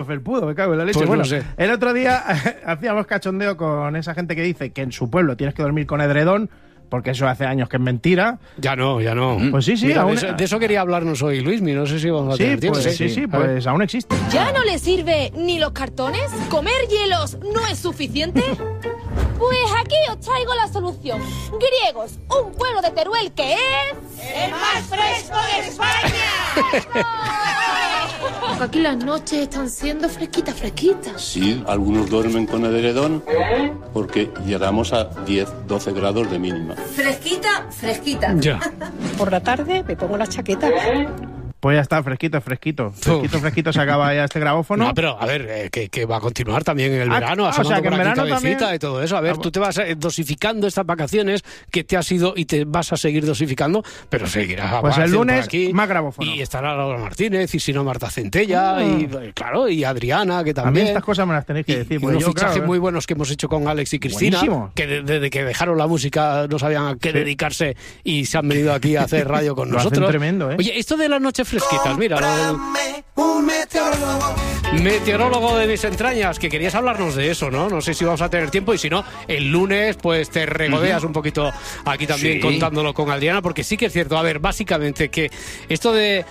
felpudo, me cago en la leche. Pues bueno, no sé. El otro día hacíamos cachondeo con esa gente que dice que en su pueblo tienes que dormir con edredón, porque eso hace años que es mentira. Ya no. Pues sí, Mira, aún... de eso quería hablarnos hoy, Luismi, no sé si vamos a tener tiempo. Pues aún existe. ¿Ya no le sirve ni los cartones? ¿Comer hielos no es suficiente? Pues aquí os traigo la solución. Griegos, un pueblo de Teruel que es... ¡el más fresco de España! Aquí las noches están siendo fresquitas. Sí, algunos duermen con edredón porque llegamos a 10-12 grados de mínima. Fresquita. Ya. Por la tarde me pongo la chaqueta. Pues ya está, fresquito. Se acaba ya este grabófono. No, pero a ver, que va a continuar también en el verano, o sea, que en verano cabecita también... y todo eso. A ver, tú te vas dosificando estas vacaciones que te has ido y te vas a seguir dosificando, pero seguirá. Pues el lunes aquí, más grabófono. Y estará Laura Martínez, y si no Marta Centella, y claro, y Adriana, que también. A mí estas cosas me las tenéis que decir. Y unos fichajes muy buenos que hemos hecho con Alex y Cristina, buenísimo. Que desde que dejaron la música no sabían a qué dedicarse y se han venido aquí a hacer radio con nosotros. Lo hacen tremendo, ¿eh? Oye, esto de las noches fresquitas, mira, un meteorólogo de mis entrañas, que querías hablarnos de eso, ¿no? No sé si vamos a tener tiempo, y si no, el lunes pues te regodeas un poquito aquí también contándolo con Adriana, porque sí que es cierto. A ver, básicamente que esto de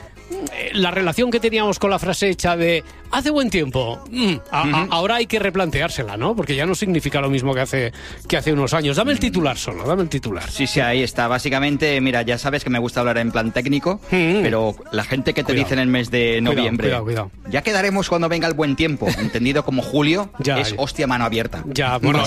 la relación que teníamos con la frase hecha de hace buen tiempo, ahora hay que replanteársela, ¿no? Porque ya no significa lo mismo que hace unos años. Dame el titular solo, dame el titular. Sí, ahí está. Básicamente, mira, ya sabes que me gusta hablar en plan técnico, pero la gente que te dice en el mes de noviembre, cuidado. ya quedaremos cuando venga el buen tiempo, entendido como julio, es hostia mano abierta. Ya, bueno,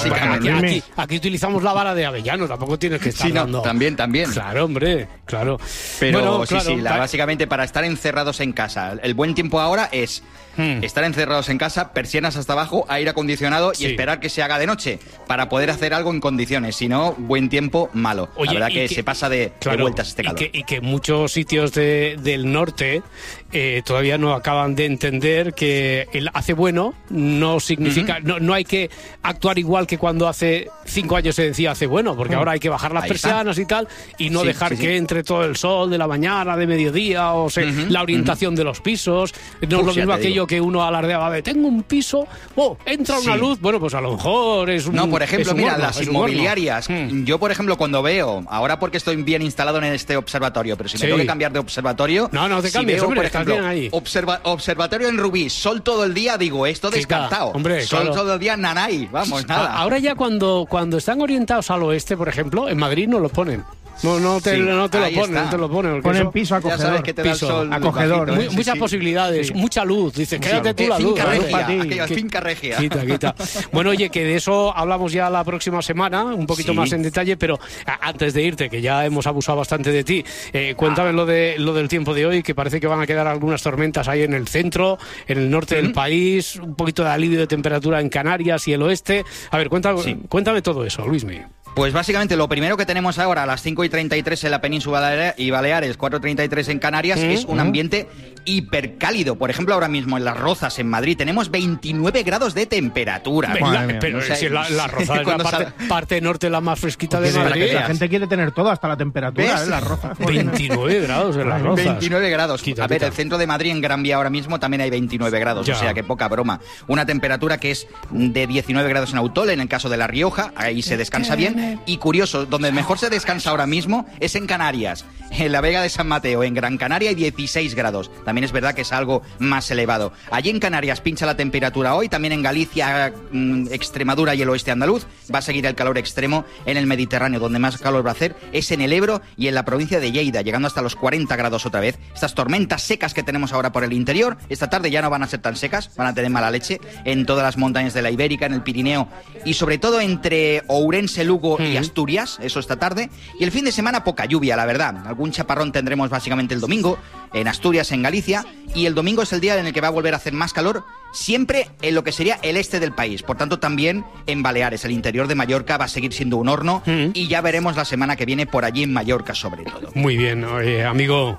aquí utilizamos la vara de Avellano, tampoco tienes que estar dando... También. Claro, hombre, claro. Pero bueno, básicamente para estar encerrados en casa, el buen tiempo ahora es... estar encerrados en casa, persianas hasta abajo, aire acondicionado y esperar que se haga de noche para poder hacer algo en condiciones. Si no, buen tiempo, malo. Oye, la verdad que se pasa de vueltas este calor. Y que muchos sitios del norte todavía no acaban de entender que el hace bueno no significa... No hay que actuar igual que cuando hace 5 años se decía hace bueno, porque ahora hay que bajar las persianas y tal, y no dejar que entre todo el sol de la mañana, de mediodía, o la orientación de los pisos. No es lo mismo aquello que uno alardeaba de tengo un piso, entra una luz, bueno, pues a lo mejor es un... No, por ejemplo, mira, las inmobiliarias, horno. yo por ejemplo cuando veo, ahora porque estoy bien instalado en este observatorio, pero si me tengo que cambiar de observatorio... No te cambies, veo, hombre, por ejemplo, estás bien ahí. Observatorio en Rubí, sol todo el día, digo, esto descartado. Hombre, sol todo el día, nanay, vamos, nada. Ahora ya cuando están orientados al oeste, por ejemplo, en Madrid no lo ponen. No te lo ponen. Ponen piso acogedor. Ya sabes que te da el sol acogedor. Muchas posibilidades, mucha luz. Dices, quédate tú la luz. Finca regia. Quita. Bueno, oye, que de eso hablamos ya la próxima semana, un poquito más en detalle, pero antes de irte, que ya hemos abusado bastante de ti, cuéntame lo del tiempo de hoy, que parece que van a quedar algunas tormentas ahí en el centro, en el norte del país, un poquito de alivio de temperatura en Canarias y el oeste. A ver, cuéntame todo eso, Luismi. Pues básicamente lo primero que tenemos ahora a las 5:33 en la península y Baleares, 4:33 en Canarias, es un ambiente hipercálido. Por ejemplo, ahora mismo en Las Rozas, en Madrid, tenemos 29 grados de temperatura. Pero si la Rozas es la parte norte la más fresquita de Madrid. La gente quiere tener todo, hasta la temperatura, Las Rozas. 29 grados en Las Rozas. 29 grados. A ver, el centro de Madrid, en Gran Vía, ahora mismo también hay 29 grados. O sea, que poca broma. Una temperatura que es de 19 grados en Autol, en el caso de La Rioja, ahí se descansa bien. Y curioso, donde mejor se descansa ahora mismo es en Canarias, en la Vega de San Mateo, en Gran Canaria, hay 16 grados. También es verdad que es algo más elevado. Allí en Canarias pincha la temperatura hoy, también en Galicia, Extremadura y el oeste andaluz. Va a seguir el calor extremo en el Mediterráneo, donde más calor va a hacer es en el Ebro y en la provincia de Lleida, llegando hasta los 40 grados otra vez. Estas tormentas secas que tenemos ahora por el interior, esta tarde ya no van a ser tan secas, van a tener mala leche en todas las montañas de la Ibérica, en el Pirineo y sobre todo entre Ourense, Lugo y Asturias, eso esta tarde. Y el fin de semana poca lluvia, la verdad. Algún chaparrón tendremos básicamente el domingo, en Asturias, en Galicia, y el domingo es el día en el que va a volver a hacer más calor, siempre en lo que sería el este del país. Por tanto, también en Baleares, el interior de Mallorca va a seguir siendo un horno, y ya veremos la semana que viene por allí en Mallorca, sobre todo. Muy bien, amigo,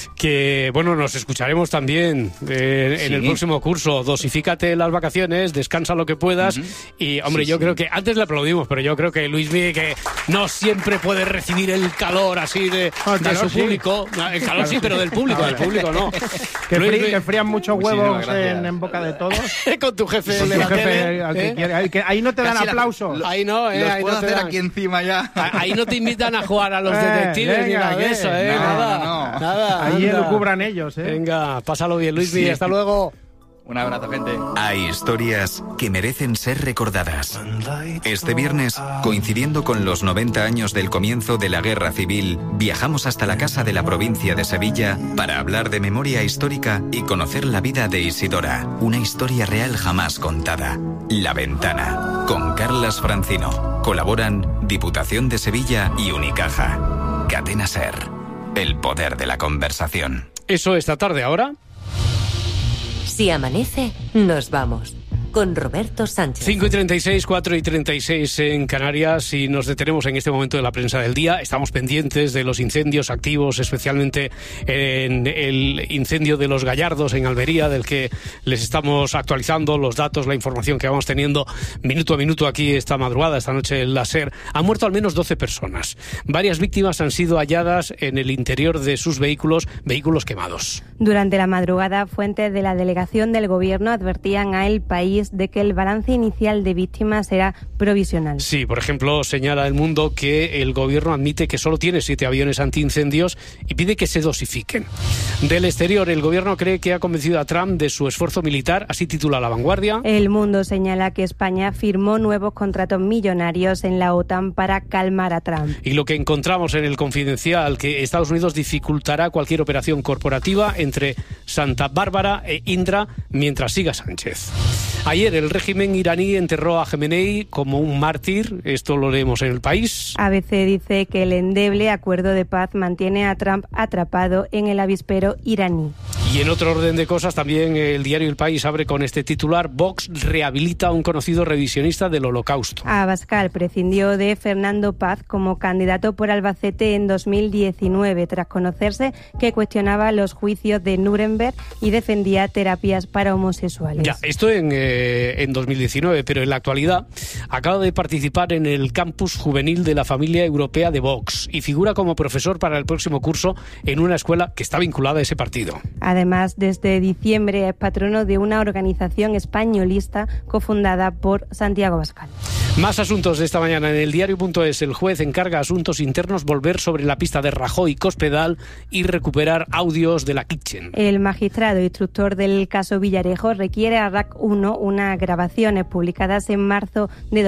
que bueno, nos escucharemos también en el próximo curso. Dosifícate las vacaciones, descansa lo que puedas, y hombre, yo creo que antes le aplaudimos, pero yo creo que Luismi que no siempre puede recibir el calor así de su público. El calor sí, pero del público, del público no. Que frían muchos huevos en boca de todos. Con tu jefe de la tele. Ahí no te dan aplauso. Ahí no, los ahí puedo no te hacer dan. aquí encima ya. Ahí no te invitan a jugar a los detectives ni nada de eso, Nada. Ahí lo cubran ellos, Venga, pásalo bien, Luismi, hasta luego. Un abrazo, gente. Hay historias que merecen ser recordadas. Este viernes, coincidiendo con los 90 años del comienzo de la Guerra Civil, viajamos hasta la casa de la provincia de Sevilla para hablar de memoria histórica y conocer la vida de Isidora, una historia real jamás contada. La Ventana, con Carlas Francino. Colaboran Diputación de Sevilla y Unicaja. Cadena SER, el poder de la conversación. Eso esta tarde, ahora. Si amanece, nos vamos. Con Roberto Sánchez. 5:36, 4:36 en Canarias, y nos detenemos en este momento de la prensa del día. Estamos pendientes de los incendios activos, especialmente en el incendio de Los Gallardos en Almería, del que les estamos actualizando los datos, la información que vamos teniendo minuto a minuto aquí esta madrugada, esta noche en la SER. Han muerto al menos 12 personas. Varias víctimas han sido halladas en el interior de sus vehículos quemados. Durante la madrugada, fuentes de la delegación del Gobierno advertían a El País de que el balance inicial de víctimas era provisional. Sí, por ejemplo, señala El Mundo que el Gobierno admite que solo tiene 7 aviones antiincendios y pide que se dosifiquen. Del exterior, el Gobierno cree que ha convencido a Trump de su esfuerzo militar, así titula La Vanguardia. El Mundo señala que España firmó nuevos contratos millonarios en la OTAN para calmar a Trump. Y lo que encontramos en el Confidencial, que Estados Unidos dificultará cualquier operación corporativa entre Santa Bárbara e Indra mientras siga Sánchez. Ayer el régimen iraní enterró a Jamenei como un mártir. Esto lo leemos en El País. ABC dice que el endeble acuerdo de paz mantiene a Trump atrapado en el avispero iraní. Y en otro orden de cosas, también el diario El País abre con este titular: Vox rehabilita a un conocido revisionista del Holocausto. Abascal prescindió de Fernando Paz como candidato por Albacete en 2019, tras conocerse que cuestionaba los juicios de Nuremberg y defendía terapias para homosexuales. Ya, esto en 2019, pero en la actualidad acaba de participar en el campus juvenil de la familia europea de Vox y figura como profesor para el próximo curso en una escuela que está vinculada a ese partido. Además, desde diciembre es patrono de una organización españolista cofundada por Santiago Abascal. Más asuntos de esta mañana en el diario.es. El juez encarga a Asuntos Internos volver sobre la pista de Rajoy y Cospedal y recuperar audios de la Kitchen. El magistrado instructor del caso Villarejo requiere a RAC 1 unas grabaciones publicadas en marzo de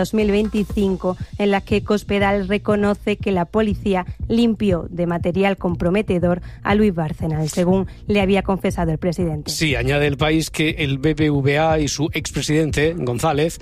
2025 en las que Cospedal reconoce que la policía limpió de material comprometedor a Luis Bárcenas, según le había confesado el presidente. Sí, añade El País que el BBVA y su expresidente, González,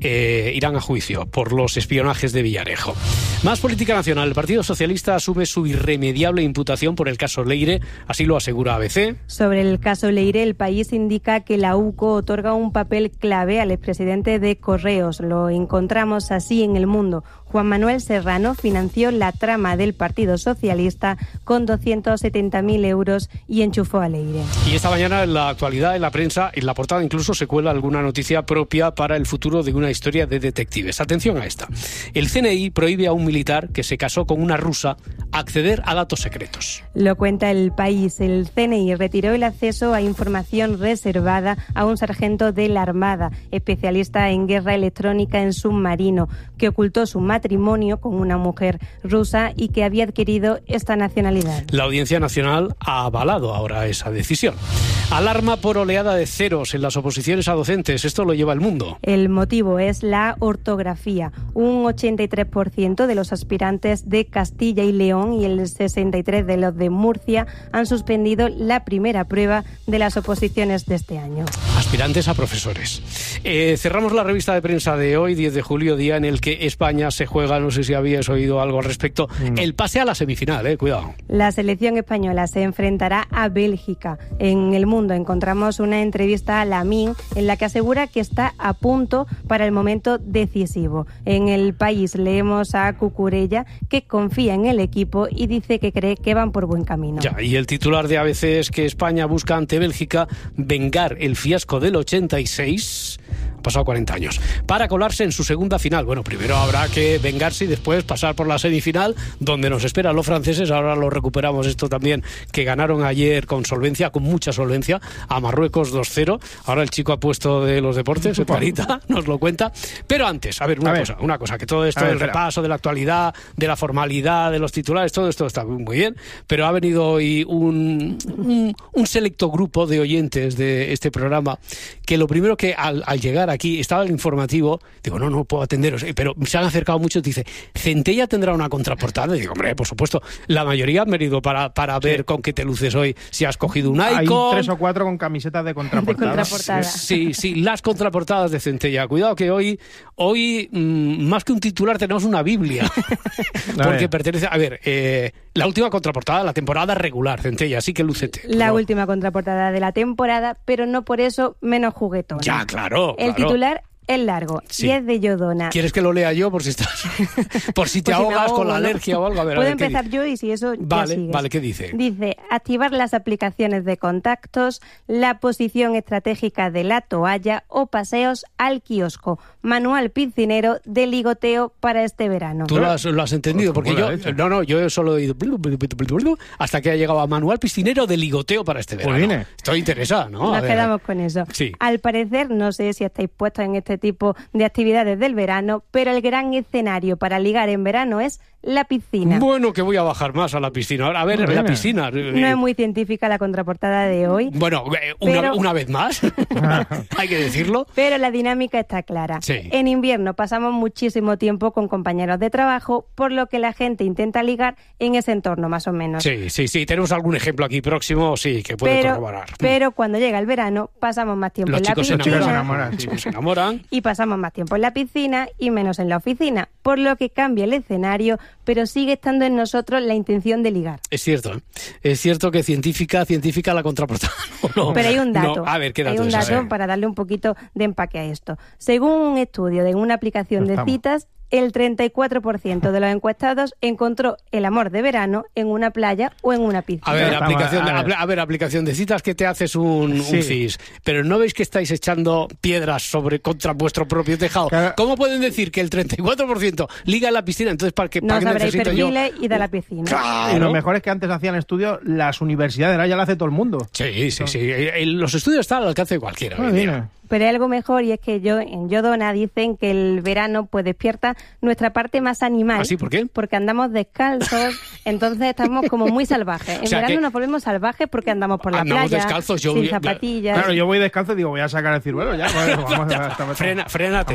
irán a juicio por los espionajes de Villarejo. Más política nacional. El Partido Socialista asume su irremediable imputación por el caso Leire, así lo asegura ABC. Sobre el caso Leire, El País indica que la UCO otorga un papel clave al expresidente de Correos. Lo encontramos así en El Mundo. Juan Manuel Serrano financió la trama del Partido Socialista con 270.000 euros y enchufó a Leire. Y esta mañana en la actualidad, en la prensa, en la portada incluso se cuela alguna noticia propia para el futuro de una historia de detectives. Atención a esta. El CNI prohíbe a un militar que se casó con una rusa acceder a datos secretos. Lo cuenta El País. El CNI retiró el acceso a información reservada a un sargento de la Armada, especialista en guerra electrónica en submarino, que ocultó su matrimonio con una mujer rusa y que había adquirido esta nacionalidad. La Audiencia Nacional ha avalado ahora esa decisión. Alarma por oleada de ceros en las oposiciones a docentes. Esto lo lleva El Mundo. El motivo es la ortografía. Un 83% de los aspirantes de Castilla y León y el 63% de los de Murcia han suspendido la primera prueba de las oposiciones de este año. Aspirantes a profesores. Cerramos la revista de prensa de hoy, 10 de julio, día en el que España se juega, no sé si habías oído algo al respecto, el pase a la semifinal, cuidado. La selección española se enfrentará a Bélgica. En El Mundo encontramos una entrevista a Lamine en la que asegura que está a punto para el momento decisivo. En El País leemos a Cucurella, que confía en el equipo y dice que cree que van por buen camino. Ya, y el titular de ABC es que España busca ante Bélgica vengar el fiasco del 86 Han pasado 40 años. Para colarse en su segunda final. Bueno, primero habrá que vengarse y después pasar por la semifinal, donde nos esperan los franceses. Ahora lo recuperamos esto también, que ganaron ayer con solvencia, con mucha solvencia, a Marruecos 2-0. Ahora el chico apuesto de los deportes, Edgarita, nos lo cuenta. Pero antes, a ver, una cosa, que todo esto del repaso de la actualidad, de la formalidad, de los titulares, todo esto está muy bien, pero ha venido hoy un selecto grupo de oyentes de este programa, que lo primero que al llegar aquí estaba el informativo, digo, no puedo atenderos, pero se han acercado muchos, dice, ¿Centella tendrá una contraportada? Y digo, hombre, por supuesto, la mayoría han venido para ver con qué te luces hoy, si has cogido un Icon. Hay 3 o 4 con camisetas de contraportada. Sí, las contraportadas de Centella. Cuidado que hoy más que un titular tenemos una Biblia. Porque pertenece, a ver, la última contraportada, la temporada regular, Centella, así que lúcete. La última contraportada de la temporada, pero no por eso menos juguetona. Ya, claro. El titular es largo y es de Yodona. ¿Quieres que lo lea yo por si estás por si te ahogas con la alergia o algo? Puedo empezar yo y si eso vale, ya sigues. Vale, ¿qué dice? Dice, activar las aplicaciones de contactos, la posición estratégica de la toalla o paseos al kiosco. Manual piscinero de ligoteo para este verano. ¿Tú lo has entendido? Porque yo solo he ido hasta que ha llegado a manual piscinero de ligoteo para este verano. Estoy interesado, ¿no? Nos quedamos con eso. Sí. Al parecer, no sé si estáis puestos en este tipo de actividades del verano, pero el gran escenario para ligar en verano es la piscina. Bueno, que voy a bajar más a la piscina. Ahora, a ver, la piscina. No es muy científica la contraportada de hoy. Bueno, una vez más, hay que decirlo. Pero la dinámica está clara. Sí. En invierno pasamos muchísimo tiempo con compañeros de trabajo, por lo que la gente intenta ligar en ese entorno, más o menos. Sí. Tenemos algún ejemplo aquí próximo, sí, que puede corroborar. Pero cuando llega el verano, pasamos más tiempo en la piscina. Los chicos se enamoran. Y pasamos más tiempo en la piscina y menos en la oficina, por lo que cambia el escenario, pero sigue estando en nosotros la intención de ligar. Es cierto que científica la contraportada. No, pero hay un dato. A ver, ¿qué dato? Hay un dato para darle un poquito de empaque a esto. Según un estudio de una aplicación de citas, el 34% de los encuestados encontró el amor de verano en una playa o en una piscina. A ver, aplicación de citas que te haces un CIS. Pero ¿no veis que estáis echando piedras contra vuestro propio tejado? Claro. ¿Cómo pueden decir que el 34% liga en la piscina? Entonces, ¿para qué necesito yo? Y de la piscina. Claro. Y lo mejor es que antes hacían estudios, las universidades, ahora ya lo hace todo el mundo. Sí. Los estudios están al alcance de cualquiera. Pero hay algo mejor, y es que en Yodona dicen que el verano pues despierta nuestra parte más animal. ¿Así? ¿Por qué? Porque andamos descalzos, entonces estamos como muy salvajes. En verano nos volvemos salvajes porque andamos por la playa, descalzos, sin zapatillas. Claro, yo voy descalzo y digo, voy a sacar el ciruelo ya. Frénate.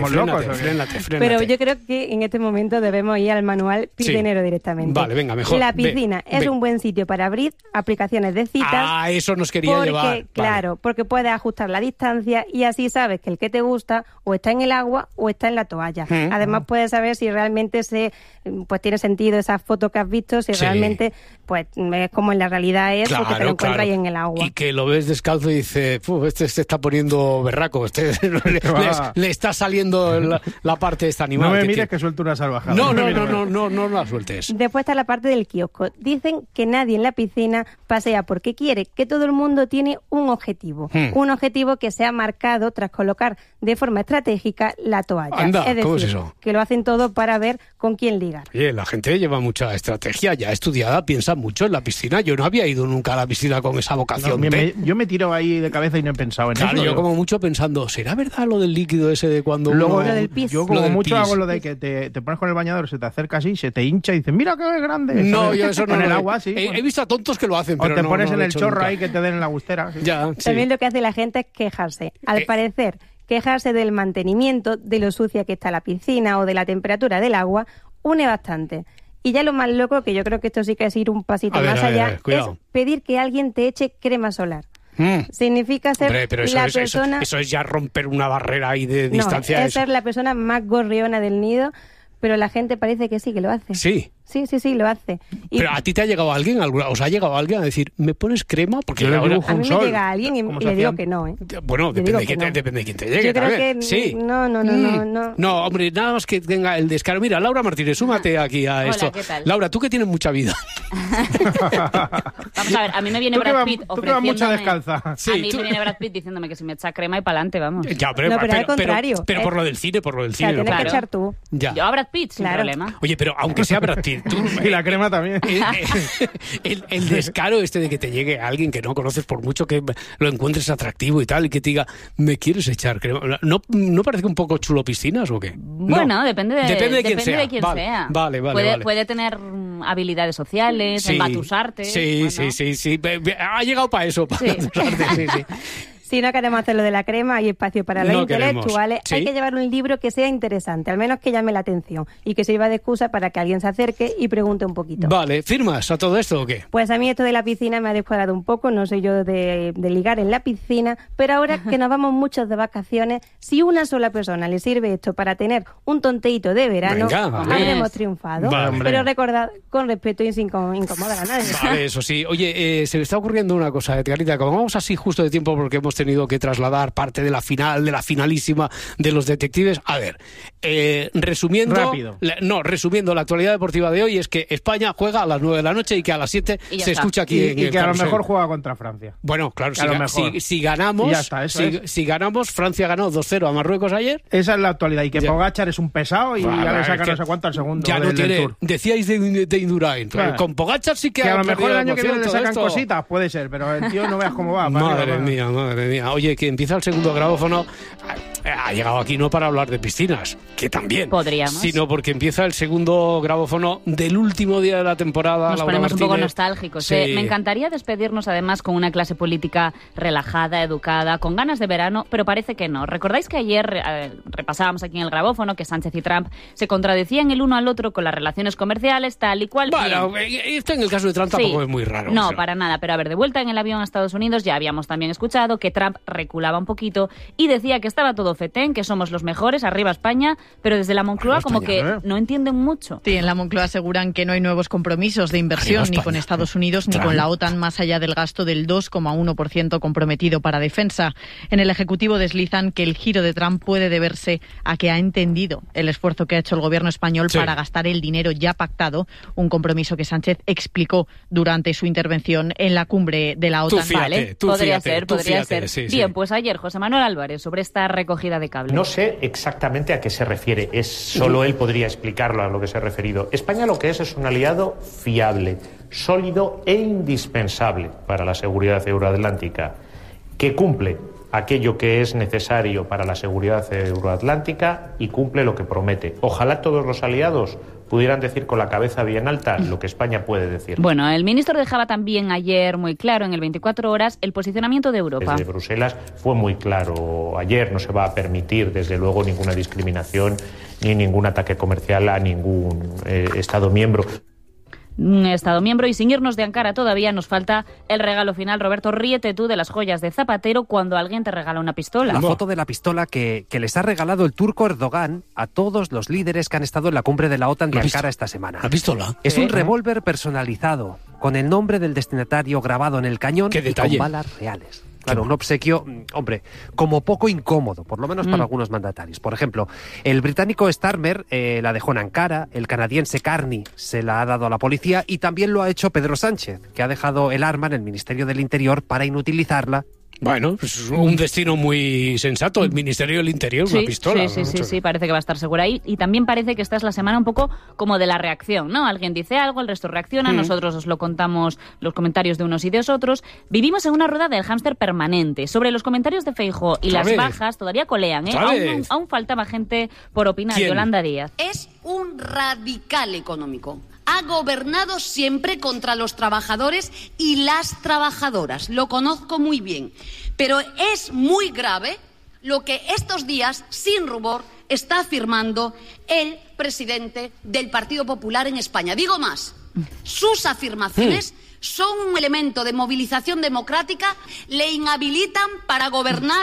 Pero yo creo que en este momento debemos ir al manual piscinero directamente. Vale, venga, mejor. La piscina es un buen sitio para abrir aplicaciones de citas. Eso nos quería llevar. Claro, porque puedes ajustar la distancia y así sabes que el que te gusta o está en el agua o está en la toalla. Además puedes saber si realmente tiene sentido esa foto que has visto, si realmente pues es como en la realidad es, porque te lo encuentras ahí en el agua. Y que lo ves descalzo y dices, este se está poniendo berraco, le está saliendo la parte de este animal. No me mires que suelto una salvajada. No la sueltes. Después está la parte del kiosco. Dicen que nadie en la piscina pasea porque quiere, que todo el mundo tiene un objetivo. Un objetivo que se ha marcado tras colocar de forma estratégica la toalla. Anda, es decir, ¿cómo es eso? Que lo hacen todo para ver con quién ligar. Oye, la gente lleva mucha estrategia ya estudiada, piensa mucho en la piscina. Yo no había ido nunca a la piscina con esa vocación. Yo me tiro ahí de cabeza y no he pensado en eso. Claro, yo como mucho pensando, ¿será verdad lo del líquido ese de cuando lo del pis? Yo como mucho hago lo de que te pones con el bañador, se te acerca así, se te hincha y dices, mira qué grande. No, yo eso no. En el agua, sí. He visto a tontos que lo hacen, pero o te pones en el chorro nunca. ahí que te den en la gustera. Sí. También lo que hace la gente es quejarse. Al parecer, quejarse del mantenimiento, de lo sucia que está la piscina o de la temperatura del agua, une bastante. Y ya lo más loco, que yo creo que esto sí que es ir un pasito más allá, es pedir que alguien te eche crema solar. Significa ser la persona... Eso es ya romper una barrera ahí de distancia. Es ser la persona más gorriona del nido, pero la gente parece que sí que lo hace. Sí. Sí, lo hace. Pero ¿a ti te ha llegado alguien? ¿Os ha llegado alguien a decir, ¿me pones crema? Porque ahora... A mí me llega alguien y le digo que no, ¿eh? Bueno, depende de quién te llegue. Yo creo también. que sí. No. No, hombre, nada más que tenga el descaro. Mira, Laura Martínez, súmate aquí a esto. ¿Qué tal? Laura, tú que tienes mucha vida. Vamos a ver, a mí me viene Brad Pitt ofreciéndome... Tú que vas mucho descalza. Sí, a mí me viene Brad Pitt diciéndome que si me echa crema y pa'lante, vamos. Ya, pero al contrario. Pero por lo del cine, Tienes que echar tú. Ya. Yo a Brad Pitt, sin problema. Oye, pero aunque sea Brad Pitt, tú... Y la crema también. El descaro de que te llegue alguien que no conoces, por mucho que lo encuentres atractivo y tal, y que te diga, ¿me quieres echar crema? ¿No parece un poco chulo piscinas o qué? Bueno, no. depende de quién sea. Vale. Puede tener habilidades sociales, engatusarte. Sí. Ha llegado para eso, para engatusarte, sí. Si no queremos hacer lo de la crema, hay espacio para los intelectuales. ¿Sí? Hay que llevar un libro que sea interesante, al menos que llame la atención y que sirva de excusa para que alguien se acerque y pregunte un poquito. Vale, ¿firmas a todo esto o qué? Pues a mí esto de la piscina me ha descuadrado un poco, no soy yo de ligar en la piscina, pero ahora que nos vamos muchos de vacaciones, si una sola persona le sirve esto para tener un tonteíto de verano, habremos triunfado. Vale, pero recordad, con respeto y sin incomodar a nadie. Vale, eso sí. Oye, se me está ocurriendo una cosa, Edgarita, como vamos así justo de tiempo porque hemos tenido que trasladar parte de la final, de la finalísima de los detectives. A ver, resumiendo la actualidad deportiva de hoy es que España juega a las 9 de la noche y que a las 7 se escucha aquí en y el que a lo Carrusel. mejor juega contra Francia. Bueno, claro, si ganamos, si ganamos, Francia ganó 2-0 a Marruecos ayer. Esa es la actualidad, y que Pogačar es un pesado y ya le saca no sé cuánto al segundo. Ya no tiene, Tour. Decíais de Indurain, con Pogačar sí que a lo mejor el año que viene le sacan esto. cositas, puede ser, pero el tío no veas cómo va. Madre mía. Oye, que empieza el segundo grabófono. Ha llegado aquí no para hablar de piscinas, que también podríamos, sino porque empieza el segundo grabófono del último día de la temporada. Nos Laura ponemos Martínez. un poco nostálgicos. Sí. Me encantaría despedirnos además con una clase política relajada, educada, con ganas de verano, pero parece que no. ¿Recordáis que ayer repasábamos aquí en el grabófono que Sánchez y Trump se contradecían el uno al otro con las relaciones comerciales, tal y cual? Bueno, esto en el caso de Trump tampoco es muy raro. No, para nada, pero a ver, de vuelta en el avión a Estados Unidos ya habíamos también escuchado que Trump reculaba un poquito y decía que estaba todo fetén, que somos los mejores, arriba España, pero desde la Moncloa como que no entienden mucho. Sí, en la Moncloa aseguran que no hay nuevos compromisos de inversión ni con Estados Unidos ni con la OTAN más allá del gasto del 2,1% comprometido para defensa. En el Ejecutivo deslizan que el giro de Trump puede deberse a que ha entendido el esfuerzo que ha hecho el gobierno español para gastar el dinero ya pactado, un compromiso que Sánchez explicó durante su intervención en la cumbre de la OTAN. Podría ser. Sí, bien, pues ayer José Manuel Álvarez sobre esta recogida de cable. No sé exactamente a qué se refiere, solo él podría explicarlo a lo que se ha referido. España lo que es un aliado fiable, sólido e indispensable para la seguridad euroatlántica, que cumple aquello que es necesario para la seguridad euroatlántica y cumple lo que promete. Ojalá todos los aliados pudieran decir con la cabeza bien alta lo que España puede decir. Bueno, el ministro dejaba también ayer muy claro en el 24 horas el posicionamiento de Europa. Desde Bruselas fue muy claro ayer, no se va a permitir desde luego ninguna discriminación ni ningún ataque comercial a ningún Estado miembro. Un Estado miembro, y sin irnos de Ankara todavía nos falta el regalo final. Roberto, ríete tú de las joyas de Zapatero cuando alguien te regala una pistola. La foto de la pistola que les ha regalado el turco Erdogan a todos los líderes que han estado en la cumbre de la OTAN de Ankara esta semana. ¿La pistola? Es un revólver personalizado, con el nombre del destinatario grabado en el cañón y con balas reales. Claro, un obsequio, hombre, como poco incómodo, por lo menos para algunos mandatarios. Por ejemplo, el británico Starmer la dejó en Ankara, el canadiense Carney se la ha dado a la policía y también lo ha hecho Pedro Sánchez, que ha dejado el arma en el Ministerio del Interior para inutilizarla. Bueno, es un destino muy sensato, el Ministerio del Interior, una pistola. Sí, parece que va a estar segura ahí. Y también parece que esta es la semana un poco como de la reacción, ¿no? Alguien dice algo, el resto reacciona, nosotros os lo contamos, los comentarios de unos y de otros. Vivimos en una rueda del hámster permanente. Sobre los comentarios de Feijóo y las bajas todavía colean, ¿eh? Aún faltaba gente por opinar. ¿Quién? Yolanda Díaz. Es un radical económico. Ha gobernado siempre contra los trabajadores y las trabajadoras. Lo conozco muy bien. Pero es muy grave lo que estos días, sin rubor, está afirmando el presidente del Partido Popular en España. Digo más, sus afirmaciones son un elemento de movilización democrática, le inhabilitan para gobernar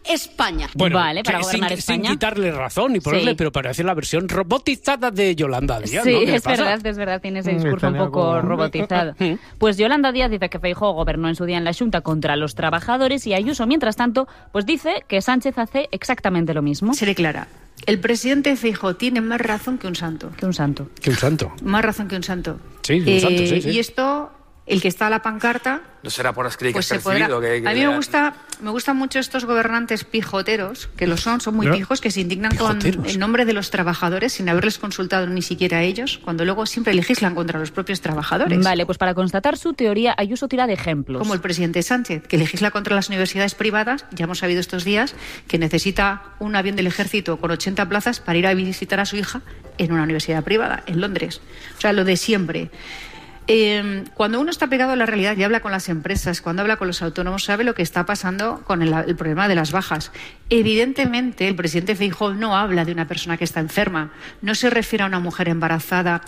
España. Bueno, vale, para gobernar sin España. quitarle razón ni ponerle, pero parece la versión robotizada de Yolanda Díaz. Sí, ¿no? ¿Qué le es pasa? verdad, tiene ese discurso un poco como- robotizado. Pues Yolanda Díaz dice que Feijóo gobernó en su día en la Xunta contra los trabajadores y Ayuso, mientras tanto, pues dice que Sánchez hace exactamente lo mismo. Seré clara. El presidente Feijóo tiene más razón que un santo. Que un santo. Que un santo. Más razón que un santo. Sí, un santo, sí. Y esto, el que está a la pancarta, No será por las críticas pues se que ha recibido. podrá. A mí me gustan mucho estos gobernantes pijoteros, que lo son muy ¿No? pijos, que se indignan con Pijoteros. el nombre de los trabajadores sin haberles consultado ni siquiera a ellos, cuando luego siempre legislan contra los propios trabajadores. Vale, pues para constatar su teoría, Ayuso tira de ejemplos. Como el presidente Sánchez, que legisla contra las universidades privadas. Ya hemos sabido estos días que necesita un avión del ejército con 80 plazas para ir a visitar a su hija en una universidad privada, en Londres. O sea, lo de siempre. Cuando uno está pegado a la realidad y habla con las empresas, cuando habla con los autónomos, sabe lo que está pasando con el problema de las bajas. Evidentemente, el presidente Feijóo no habla de una persona que está enferma, no se refiere a una mujer embarazada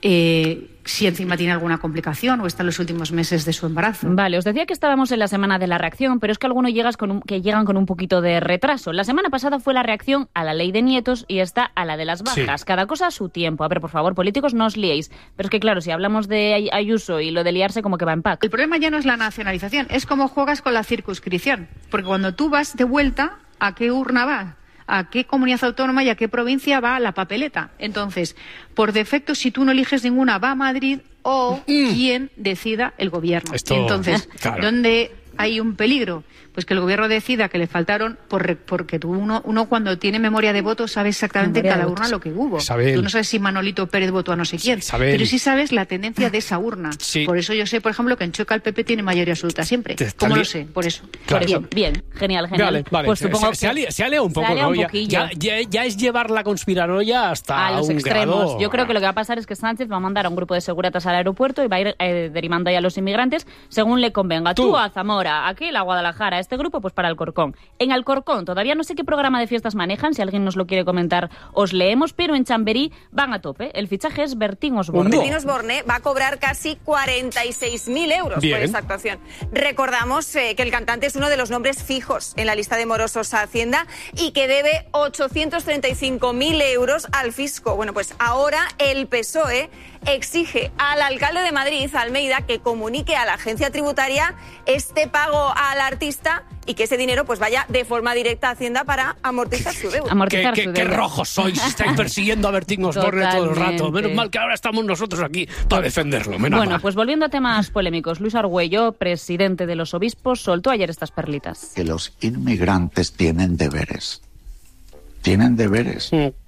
si encima tiene alguna complicación o está en los últimos meses de su embarazo. Vale, os decía que estábamos en la semana de la reacción, pero es que algunos llegan con un poquito de retraso. La semana pasada fue la reacción a la ley de nietos y esta a la de las bajas. Sí. Cada cosa a su tiempo. A ver, por favor, políticos, no os liéis. Pero es que, claro, si hablamos de Ayuso y lo de liarse, como que va en pack. El problema ya no es la nacionalización, es cómo juegas con la circunscripción. Porque cuando tú vas de vuelta, ¿a qué urna vas? ¿A qué comunidad autónoma y a qué provincia va la papeleta? Entonces, por defecto, si tú no eliges ninguna, va a Madrid o quien decida el gobierno. Esto, Entonces, claro. ¿dónde hay un peligro? Pues que el gobierno decida que le faltaron, porque uno cuando tiene memoria de votos sabe exactamente en Memoria de cada urna votos. lo que hubo. Sabe Tú él. no sabes si Manolito Pérez votó a no sé quién, sabe él. pero sí sabes la tendencia de esa urna. Sí. Por eso yo sé, por ejemplo, que en Chueca el PP tiene mayoría absoluta siempre. Te está ¿Cómo li- lo sé? Por eso. Claro. Bien, genial. Vale. Pues supongo se ha liado un poco, se ha liado ¿no? un poquillo. Ya es llevar la conspiranoia hasta A los un extremos. grado. Yo creo que lo que va a pasar es que Sánchez va a mandar a un grupo de seguratas al aeropuerto y va a ir derivando ahí a los inmigrantes según le convenga. Tú a Zamora, aquel a Guadalajara, este grupo pues para Alcorcón. En Alcorcón todavía no sé qué programa de fiestas manejan, si alguien nos lo quiere comentar os leemos, pero en Chamberí van a tope. El fichaje es Bertín Osborne. Bertín Osborne va a cobrar casi 46.000 euros Bien. por esta actuación. Recordamos que el cantante es uno de los nombres fijos en la lista de morosos a Hacienda y que debe 835.000 euros al fisco. Bueno, pues ahora el PSOE exige al alcalde de Madrid, Almeida, que comunique a la agencia tributaria este pago al artista y que ese dinero pues vaya de forma directa a Hacienda para amortizar su deuda. Qué rojos sois, estáis persiguiendo a Bertín Osborne todo el rato. Menos mal que ahora estamos nosotros aquí para defenderlo. menos Bueno, mal. pues volviendo a temas polémicos, Luis Argüello, presidente de los obispos, soltó ayer estas perlitas. Que los inmigrantes tienen deberes. Tienen deberes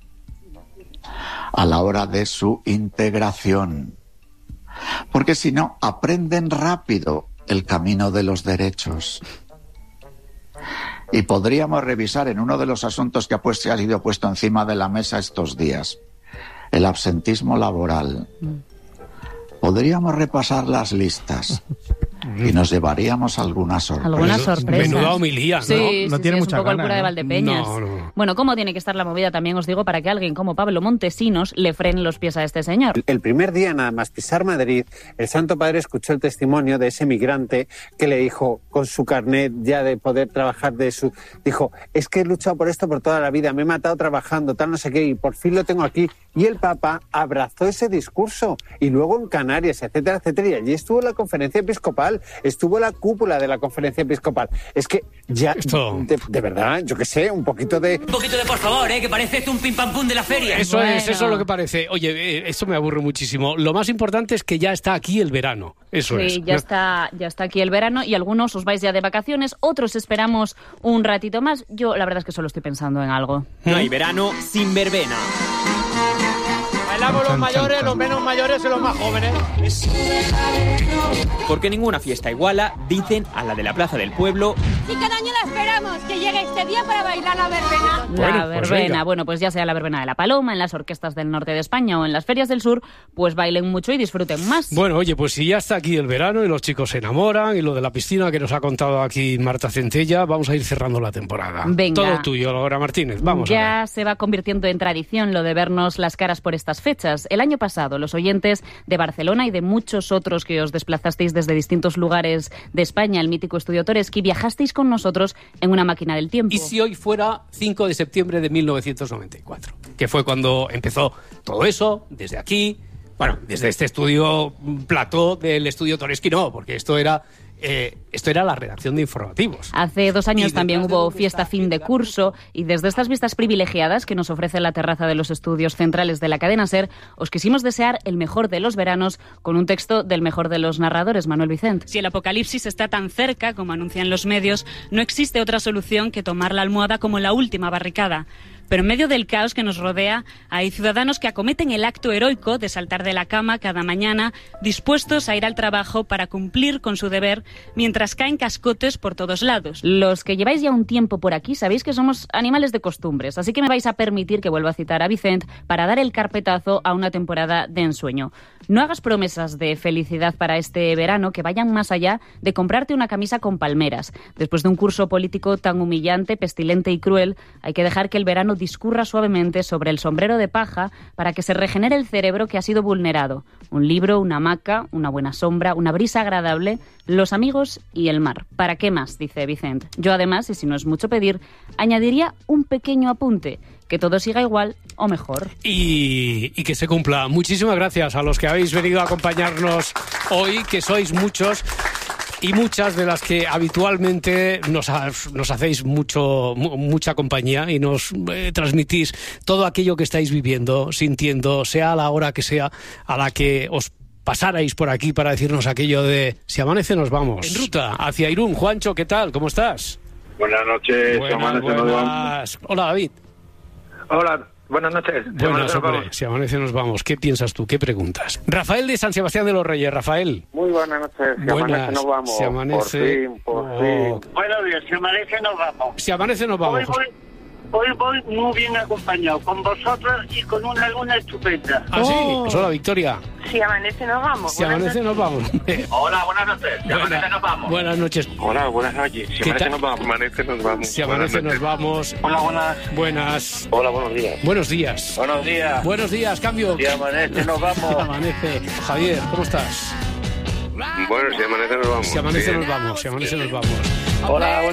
a la hora de su integración. Porque si no, aprenden rápido el camino de los derechos. Y podríamos revisar en uno de los asuntos que ha sido puesto encima de la mesa estos días, el absentismo laboral. Podríamos repasar las listas y nos llevaríamos algunas sorpresas. Algunas sorpresas. Menuda homilía, ¿no? Sí, No sí, tiene sí, mucha es un poco el gana, cura de ¿no? Valdepeñas. No. Bueno, ¿cómo tiene que estar la movida? También os digo para que alguien como Pablo Montesinos le frene los pies a este señor. El primer día, nada más pisar Madrid, el Santo Padre escuchó el testimonio de ese migrante que le dijo, con su carnet ya de poder trabajar dijo, es que he luchado por esto por toda la vida, me he matado trabajando, tal no sé qué, y por fin lo tengo aquí. Y el Papa abrazó ese discurso. Y luego en Canarias, etcétera, etcétera. Y allí estuvo la conferencia episcopal, estuvo la cúpula de la conferencia episcopal. Es que ya, de verdad, yo qué sé, un poquito de por favor, que parece esto un pim pam pum de la feria. Eso es lo que parece. Oye, esto me aburre muchísimo. Lo más importante es que ya está aquí el verano. Eso Sí, es. ya está aquí el verano y algunos os vais ya de vacaciones, otros esperamos un ratito más. Yo la verdad es que solo estoy pensando en algo. No hay verano sin verbena. Bailamos los mayores, los menos mayores y los más jóvenes. Porque ninguna fiesta iguala, dicen, a la de la Plaza del Pueblo. Y cada año la esperamos, que llegue este día para bailar la verbena. La verbena, bueno, pues ya sea la verbena de La Paloma, en las orquestas del norte de España o en las ferias del sur, pues bailen mucho y disfruten más. Bueno, oye, pues si ya está aquí el verano y los chicos se enamoran y lo de la piscina que nos ha contado aquí Marta Centella, vamos a ir cerrando la temporada. Venga. Todo tuyo, Laura Martínez. Vamos a ver. Ya se va convirtiendo en tradición lo de vernos las caras por estas fechas. El año pasado, los oyentes de Barcelona y de muchos otros que os desplazasteis desde distintos lugares de España, el mítico Estudio Toreski, viajasteis con nosotros en una máquina del tiempo. ¿Y si hoy fuera 5 de septiembre de 1994? Que fue cuando empezó todo eso, desde aquí, bueno, desde este estudio plató del estudio Toreski, no, porque esto era la redacción de informativos. Hace 2 años también hubo fiesta fin de curso y desde estas vistas privilegiadas que nos ofrece la terraza de los estudios centrales de la cadena SER, os quisimos desear el mejor de los veranos con un texto del mejor de los narradores, Manuel Vicent. Si el apocalipsis está tan cerca, como anuncian los medios, no existe otra solución que tomar la almohada como la última barricada. Pero en medio del caos que nos rodea, hay ciudadanos que acometen el acto heroico de saltar de la cama cada mañana, dispuestos a ir al trabajo para cumplir con su deber, mientras caen cascotes por todos lados. Los que lleváis ya un tiempo por aquí sabéis que somos animales de costumbres, así que me vais a permitir que vuelva a citar a Vicent para dar el carpetazo a una temporada de ensueño. No hagas promesas de felicidad para este verano que vayan más allá de comprarte una camisa con palmeras. Después de un curso político tan humillante, pestilente y cruel, hay que dejar que el verano discurra suavemente sobre el sombrero de paja para que se regenere el cerebro que ha sido vulnerado. Un libro, una hamaca, una buena sombra, una brisa agradable, los amigos y el mar. ¿Para qué más?, dice Vicent. Yo además, y si no es mucho pedir, añadiría un pequeño apunte. Que todo siga igual o mejor. Y que se cumpla. Muchísimas gracias a los que habéis venido a acompañarnos hoy, que sois muchos y muchas de las que habitualmente nos hacéis mucha compañía y nos transmitís todo aquello que estáis viviendo, sintiendo, sea a la hora que sea a la que os pasarais por aquí para decirnos aquello de si amanece nos vamos. En ruta hacia Irún. Juancho, ¿qué tal? ¿Cómo estás? Buenas noches. Buenas. Hola, David. Hola, buenas noches. Buenas, hombre. Si amanece nos vamos. ¿Qué piensas tú? ¿Qué preguntas? Rafael de San Sebastián de los Reyes. Rafael. Muy buenas noches. Si amanece nos vamos. Si amanece... Por fin. Buenos días. Si amanece nos vamos. Si amanece nos vamos. Hoy voy muy bien acompañado, con vosotros y con una luna estupenda. ¿Ah, sí? Pues hola, Victoria. Si amanece nos vamos. Si amanece nos vamos. Hola, buenas noches. Si amanece nos vamos. Buenas noches. Hola, buenas noches. Si amanece nos vamos. Amanece nos vamos. Si amanece nos vamos. Hola, buenas. Buenas. Hola, buenos días. Buenos días. Buenos días. Buenos días, cambio. Si amanece nos vamos. Si amanece. Javier, ¿cómo estás? Bueno, si amanece nos vamos. Si amanece nos vamos. Si amanece nos vamos. Hola,